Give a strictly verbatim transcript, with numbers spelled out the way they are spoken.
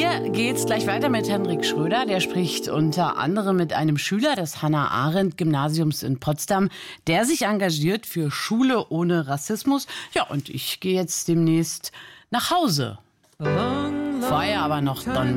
Hier geht's gleich weiter mit Hendrik Schröder. Der spricht unter anderem mit einem Schüler des Hannah-Arendt-Gymnasiums in Potsdam, der sich engagiert für Schule ohne Rassismus. Ja, und ich gehe jetzt demnächst nach Hause. Vorher aber noch Don